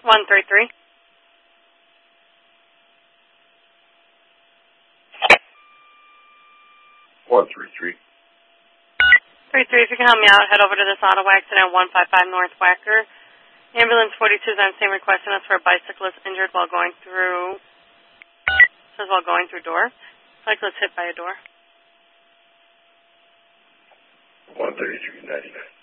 133. 133. 33, if you can help me out, head over to this auto accident, 155 North Wacker. Ambulance 42 is on scene requesting us for a bicyclist injured while going through, says while going through door. Cyclist hit by a door. 133.99.